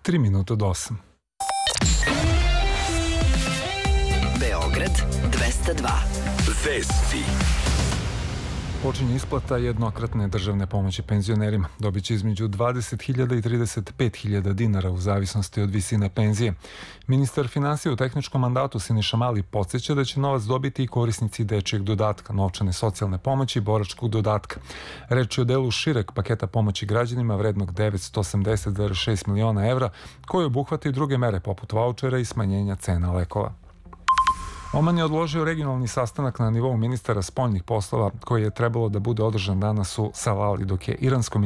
3 minuta do 8. Beograd 202. Vesti. Počinje isplata jednokratne državne pomoći penzionerima. Dobit će između 20.000 i 35.000 dinara u zavisnosti od visine penzije. Ministar finansija u tehničkom mandatu Siniša Mali podsjeća da će novac dobiti i korisnici dečijeg dodatka, novčane socijalne pomoći i boračkog dodatka. Reč je o delu šireg paketa pomoći građanima vrednog 980,6 miliona evra, koji obuhvata i druge mere poput vaučera i smanjenja cena lekova. Oman je odložio regionalni sastanak na nivou ministara spoljnih poslova koji je trebalo da bude održan danas u Savali, dok je iranskom